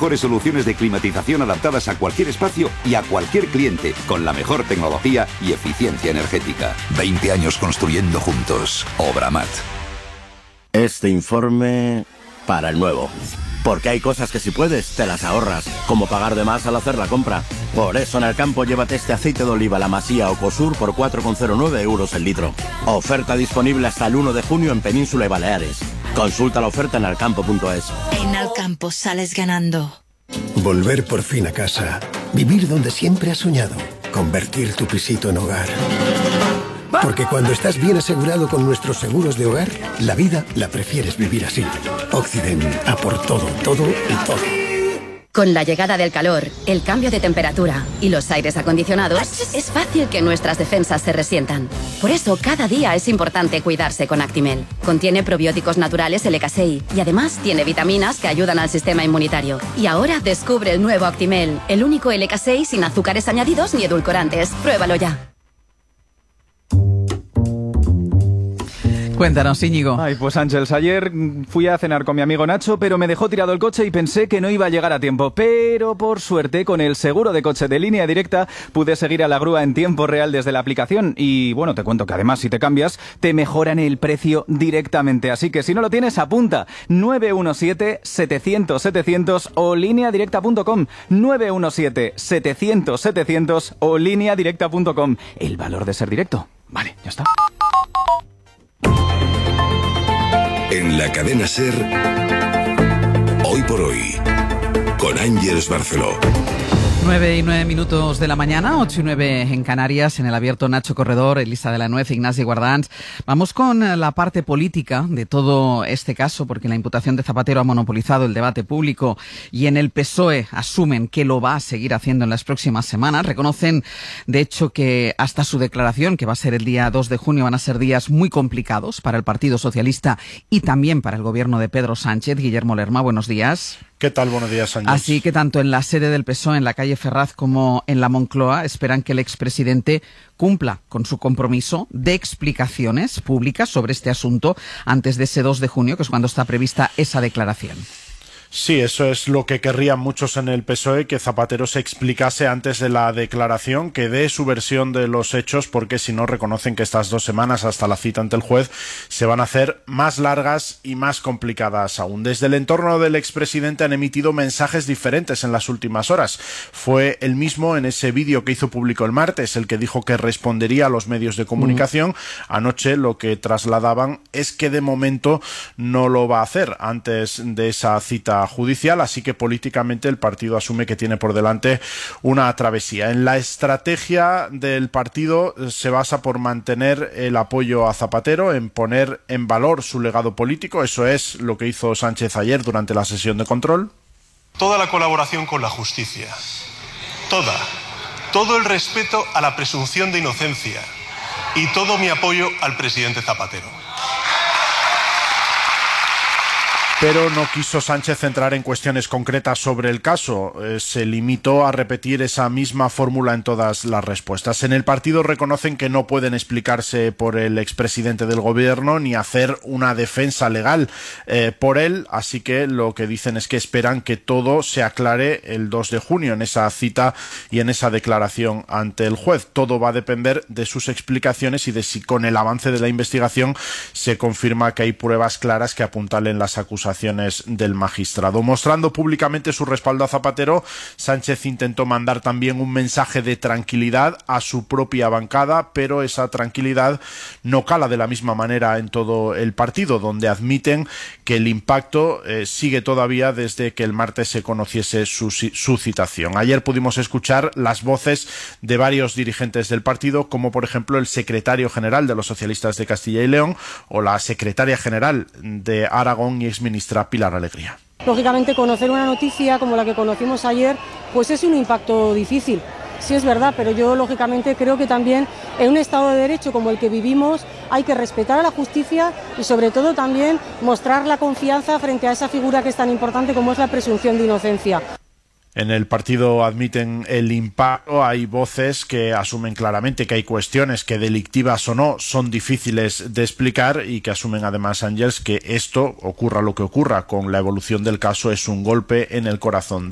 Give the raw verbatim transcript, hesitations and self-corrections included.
mejores soluciones de climatización adaptadas a cualquier espacio y a cualquier cliente, con la mejor tecnología y eficiencia energética. veinte años construyendo juntos. Obramat. Este informe para el nuevo. Porque hay cosas que si puedes, te las ahorras, como pagar de más al hacer la compra. Por eso en Alcampo llévate este aceite de oliva La Masía o Cosur por cuatro coma cero nueve euros el litro. Oferta disponible hasta el uno de junio en Península y Baleares. Consulta la oferta en alcampo punto es. En Alcampo sales ganando. Volver por fin a casa. Vivir donde siempre has soñado. Convertir tu pisito en hogar. Porque cuando estás bien asegurado con nuestros seguros de hogar, la vida la prefieres vivir así. Occident, a por todo, todo y todo. Con la llegada del calor, el cambio de temperatura y los aires acondicionados, es fácil que nuestras defensas se resientan. Por eso, cada día es importante cuidarse con Actimel. Contiene probióticos naturales L K S I y además tiene vitaminas que ayudan al sistema inmunitario. Y ahora descubre el nuevo Actimel, el único L K S I sin azúcares añadidos ni edulcorantes. Pruébalo ya. Cuéntanos, Íñigo. Ay, pues Ángeles, ayer fui a cenar con mi amigo Nacho, pero me dejó tirado el coche y pensé que no iba a llegar a tiempo. Pero por suerte, con el seguro de coche de Línea Directa, pude seguir a la grúa en tiempo real desde la aplicación. Y bueno, te cuento que además, si te cambias, te mejoran el precio directamente. Así que si no lo tienes, apunta. nueve uno siete, setecientos, setecientos o línea directa punto com. nueve uno siete, setecientos, setecientos o línea directa punto com. El valor de ser directo. Vale, ya está. En la cadena SER, Hoy por Hoy, con Ángeles Barceló. Nueve y nueve minutos de la mañana, ocho y nueve en Canarias, en el abierto Nacho Corredor, Elisa de la Nuez, Ignasi Guardans. Vamos con la parte política de todo este caso, porque la imputación de Zapatero ha monopolizado el debate público y en el P S O E asumen que lo va a seguir haciendo en las próximas semanas. Reconocen, de hecho, que hasta su declaración, que va a ser el día dos de junio, van a ser días muy complicados para el Partido Socialista y también para el gobierno de Pedro Sánchez. Guillermo Lerma, buenos días. ¿Qué tal? Buenos días, Ángeles. Así que tanto en la sede del P S O E, en la calle Ferraz, como en la Moncloa, esperan que el expresidente cumpla con su compromiso de explicaciones públicas sobre este asunto antes de ese dos de junio, que es cuando está prevista esa declaración. Sí, eso es lo que querrían muchos en el P S O E, que Zapatero se explicase antes de la declaración, que dé su versión de los hechos, porque si no reconocen que estas dos semanas hasta la cita ante el juez se van a hacer más largas y más complicadas aún. Desde el entorno del expresidente han emitido mensajes diferentes en las últimas horas. Fue el mismo en ese vídeo que hizo público el martes, el que dijo que respondería a los medios de comunicación. Mm. Anoche lo que trasladaban es que de momento no lo va a hacer antes de esa cita judicial, así que políticamente el partido asume que tiene por delante una travesía. En la estrategia del partido se basa por mantener el apoyo a Zapatero, en poner en valor su legado político. Eso es lo que hizo Sánchez ayer durante la sesión de control. Toda la colaboración con la justicia, toda, todo el respeto a la presunción de inocencia y todo mi apoyo al presidente Zapatero. Pero no quiso Sánchez entrar en cuestiones concretas sobre el caso. Eh, se limitó a repetir esa misma fórmula en todas las respuestas. En el partido reconocen que no pueden explicarse por el expresidente del gobierno ni hacer una defensa legal eh, por él, así que lo que dicen es que esperan que todo se aclare el dos de junio en esa cita y en esa declaración ante el juez. Todo va a depender de sus explicaciones y de si con el avance de la investigación se confirma que hay pruebas claras que apuntalen las acusaciones del magistrado. Mostrando públicamente su respaldo a Zapatero, Sánchez intentó mandar también un mensaje de tranquilidad a su propia bancada, pero esa tranquilidad no cala de la misma manera en todo el partido, donde admiten que el impacto eh, sigue todavía desde que el martes se conociese su, su citación. Ayer pudimos escuchar las voces de varios dirigentes del partido, como por ejemplo el secretario general de los socialistas de Castilla y León o la secretaria general de Aragón y exministra Pilar Alegría. Lógicamente, conocer una noticia como la que conocimos ayer, pues es un impacto difícil. Sí, es verdad, pero yo lógicamente creo que también en un Estado de Derecho como el que vivimos hay que respetar a la justicia y sobre todo también mostrar la confianza frente a esa figura que es tan importante como es la presunción de inocencia. En el partido admiten el impacto. Hay voces que asumen claramente que hay cuestiones que, delictivas o no, son difíciles de explicar y que asumen además, Ángeles, que esto, ocurra lo que ocurra con la evolución del caso, es un golpe en el corazón